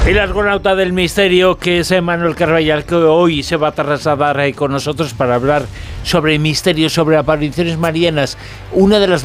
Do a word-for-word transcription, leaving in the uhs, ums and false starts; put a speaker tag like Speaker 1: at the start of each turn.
Speaker 1: El argonauta del misterio, que es Manuel Carballal, que hoy se va a trasladar con nosotros para hablar sobre misterios, sobre apariciones marianas. Una de las